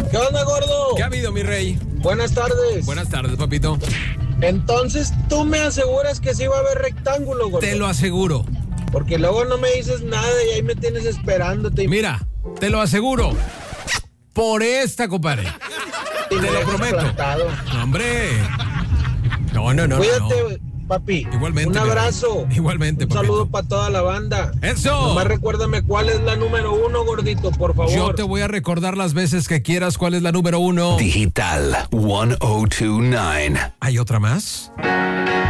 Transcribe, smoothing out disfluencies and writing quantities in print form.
¿Qué onda, gordo? ¿Qué ha habido, mi rey? Buenas tardes. Buenas tardes, papito. Entonces, tú me aseguras que sí va a haber rectángulo, gordo. Te lo aseguro. Porque luego no me dices nada y ahí me tienes esperándote. Mira, te lo aseguro. Por esta, compadre. Y Te me lo dejas prometo. plantado. No, hombre. No. Cuídate, papi. Igualmente. Un mi rey. abrazo. Igualmente, Un papito. saludo para toda la banda. ¡Eso! Nomás recuérdame cuál es la número 1, gordito, por favor. Yo te voy a recordar las veces que quieras cuál es la número 1. Digital 1029. ¿Hay otra más?